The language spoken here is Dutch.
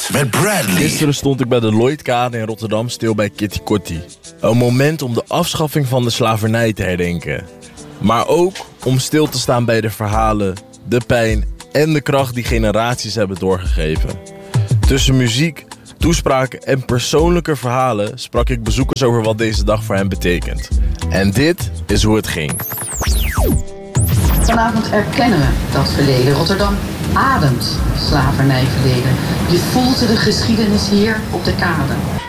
Nacht met Bradley. Gisteren stond ik bij de Lloydkade in Rotterdam stil bij Kitty Kotti. Een moment om de afschaffing van de slavernij te herdenken. Maar ook om stil te staan bij de verhalen, de pijn en de kracht die generaties hebben doorgegeven. Tussen muziek, toespraken en persoonlijke verhalen sprak ik bezoekers over wat deze dag voor hen betekent. En dit is hoe het ging. Vanavond erkennen we dat verleden. Rotterdam ademt slavernijverleden. Je voelt de geschiedenis hier op de kade.